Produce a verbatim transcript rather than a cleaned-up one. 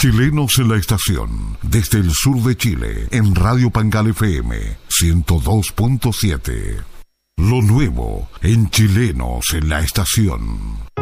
Chilenos en la estación, desde el sur de Chile, en Radio Pangal F M ciento dos punto siete. Lo nuevo en Chilenos en la estación.